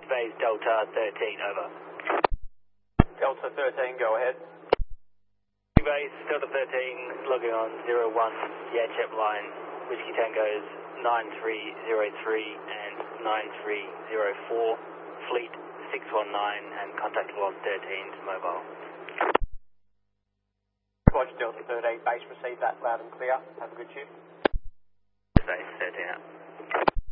base Delta 13, over. Delta 13, go ahead. Base Delta 13, logging on 01, Yachep line, Whiskey Tango's 9303 and 9304, fleet 619 and contact loss 13 to mobile. Roger, Delta 13, base received that loud and clear. Have a good shift. Base 13 out.